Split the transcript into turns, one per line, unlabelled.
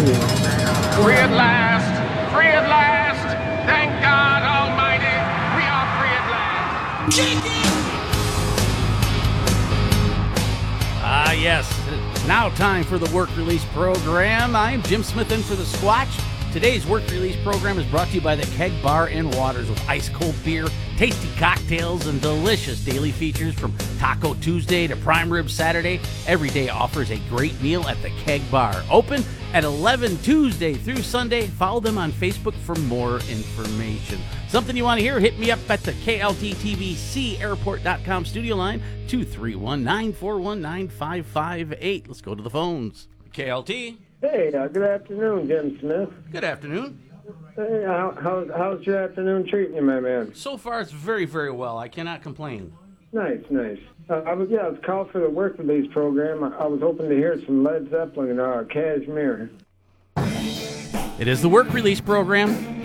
Free at last! Free at last! Thank God Almighty, we are free at last!
Yes, it's now time for the Work Release program. I'm Jim Smith in for the Squatch. Today's Work Release program is brought to you by the Keg Bar and Waters with ice-cold beer, tasty cocktails, and delicious daily features from Taco Tuesday to Prime Rib Saturday. Every day offers a great meal at the Keg Bar. Open at 11 Tuesday through Sunday. Follow them on Facebook for more information. Something you want to hear? Hit me up at the KLTTVC Airport.com studio line, 231-941-9558. Let's go to the phones. KLT.
Hey, good afternoon, Jim Smith.
Good afternoon.
Hey, how's your afternoon treating you, my man?
So far, it's very, very well. I cannot complain.
Nice. I was called for the Work Release program. I was hoping to hear some Led Zeppelin or Kashmir.
It is the Work Release program.